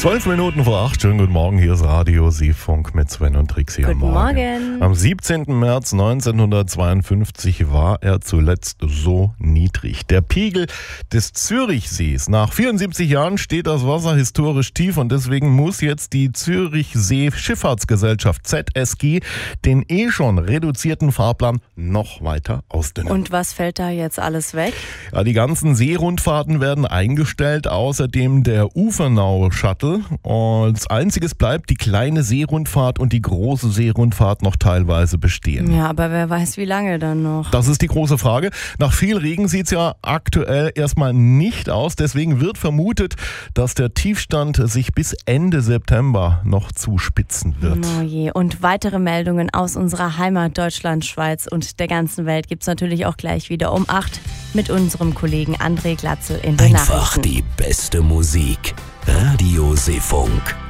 12 Minuten vor 8, schönen guten Morgen, hier ist Radio Seefunk mit Sven und Trixie am Guten Morgen. Morgen. Am 17. März 1952 war er zuletzt so niedrig. Der Pegel des Zürichsees. Nach 74 Jahren steht das Wasser historisch tief und deswegen muss jetzt die Zürichsee Schifffahrtsgesellschaft ZSG den schon reduzierten Fahrplan noch weiter ausdünnen. Und was fällt da jetzt alles weg? Ja, die ganzen Seerundfahrten werden eingestellt, außerdem der Ufernau-Shuttle. Als einziges bleibt die kleine Seerundfahrt und die große Seerundfahrt noch teilweise bestehen. Ja, aber wer weiß, wie lange dann noch. Das ist die große Frage. Nach viel Regen sieht es ja aktuell erstmal nicht aus. Deswegen wird vermutet, dass der Tiefstand sich bis Ende September noch zuspitzen wird. Oh je. Und weitere Meldungen aus unserer Heimat Deutschland, Schweiz und der ganzen Welt gibt es natürlich auch gleich wieder um 8 mit unserem Kollegen André Glatzel in den Einfach Nachrichten. die beste Musik. Radio Seefunk.